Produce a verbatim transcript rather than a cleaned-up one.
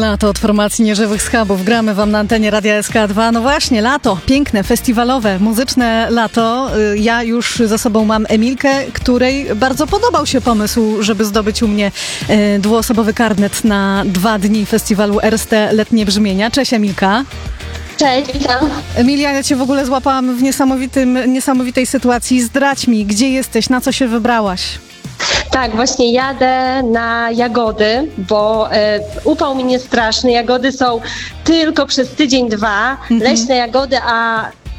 Lato od formacji Nieżywych Schabów. Gramy wam na antenie Radia S K dwa. No właśnie, lato, piękne, festiwalowe, muzyczne lato. Ja już za sobą mam Emilkę, której bardzo podobał się pomysł, żeby zdobyć u mnie dwuosobowy karnet na dwa dni festiwalu Erste Letnie Brzmienia. Cześć Emilka. Cześć, witam. Emilia, ja cię w ogóle złapałam w niesamowitym, niesamowitej sytuacji. Zdradź mi, gdzie jesteś, na co się wybrałaś? Tak, właśnie jadę na jagody, bo e, upał mi nie straszny. Jagody są tylko przez tydzień, dwa. Mhm. Leśne jagody, a